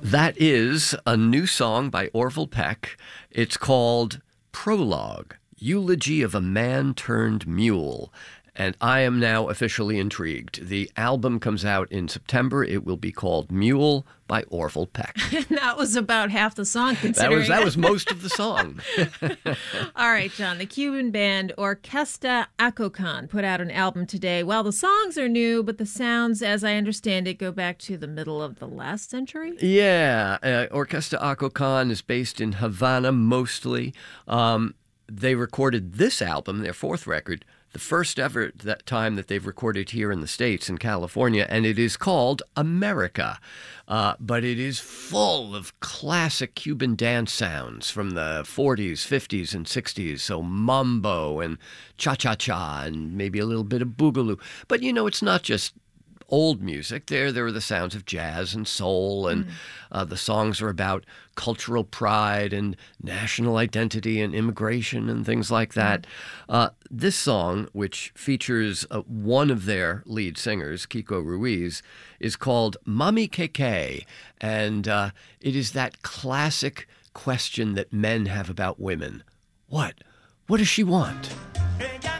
That is a new song by Orville Peck. It's called Prologue, Eulogy of a Man Turned Mule. And I am now officially intrigued. The album comes out in September. It will be called Mule by Orville Peck. That was about half the song, considering. That was most of the song. All right, John. The Cuban band Orquesta Acocan put out an album today. Well, the songs are new, but the sounds, as I understand it, go back to the middle of the last century? Yeah. Orquesta Acocan is based in Havana mostly. They recorded this album, their fourth record, the first ever time that they've recorded here in the States, in California, and it is called America. But it is full of classic Cuban dance sounds from the 40s, 50s, and 60s. So mambo and cha-cha-cha and maybe a little bit of boogaloo. But, it's not just old music. There are the sounds of jazz and soul, and the songs are about cultural pride and national identity and immigration and things like that. This song, which features one of their lead singers, Kiko Ruiz, is called Mami Keke, and it is that classic question that men have about women. What does she want?